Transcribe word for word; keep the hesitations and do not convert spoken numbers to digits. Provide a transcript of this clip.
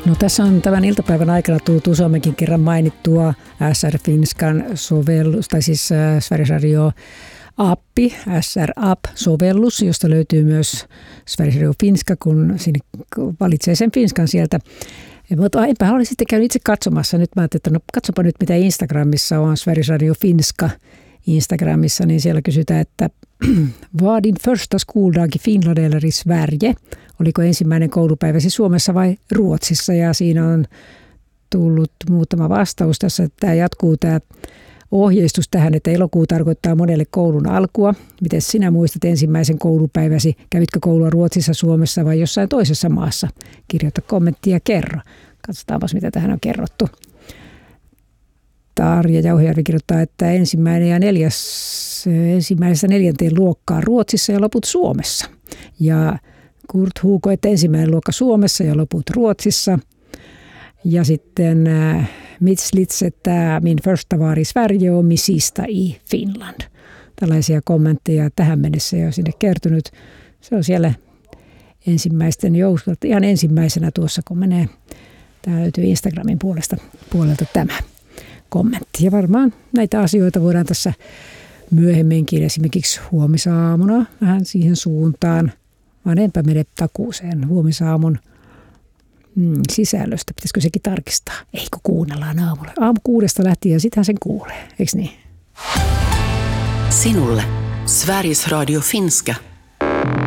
No, tässä on tämän iltapäivän aikana tullut useammankin kerran mainittua S R Finskan sovellus, tai siis Sveriges Radio appi, S R App-sovellus, josta löytyy myös Sveriges Radio Finska, kun sinne valitsee sen Finskan sieltä. Mutta enpä olin sitten käynyt itse katsomassa. Nyt mä ajattelin, että no katsopa nyt mitä Instagramissa on, Sveriges Radio Finska Instagramissa, niin siellä kysytään, että vad din första skoldag i Finland eller i Sverige? Oliko ensimmäinen koulupäiväsi Suomessa vai Ruotsissa? Ja siinä on tullut muutama vastaus tässä. Tämä jatkuu tämä ohjeistus tähän, että elokuu tarkoittaa monelle koulun alkua. Miten sinä muistat ensimmäisen koulupäiväsi? Kävitkö koulua Ruotsissa, Suomessa vai jossain toisessa maassa? Kirjoita kommentti ja kerro. Katsotaanpas, mitä tähän on kerrottu. Tarja Jauhijärvi kirjoittaa, että ensimmäinen ja neljäs, ensimmäisestä neljänteen luokkaa Ruotsissa ja loput Suomessa. Ja Kurt Huuko, että ensimmäinen luokka Suomessa ja loput Ruotsissa. Ja sitten äh, Mitslits, että min första var i Sverige och min sista i Finland. Tällaisia kommentteja tähän mennessä jo sinne kertynyt. Se on siellä ensimmäisten joukosta, ihan ensimmäisenä tuossa, kun menee. Tämä löytyy Instagramin puolesta, puolelta tämä kommentti. Ja varmaan näitä asioita voidaan tässä myöhemminkin, esimerkiksi huomisaamuna vähän siihen suuntaan. Vaan enpä mene takuuseen huomisaamun mm, sisällöstä. Pitäisikö sekin tarkistaa? Eikö kuunnellaan aamulla? Aamu kuudesta lähtien ja sitähän sen kuulee, eikö niin? Sinulle Sveriges Radio Finska.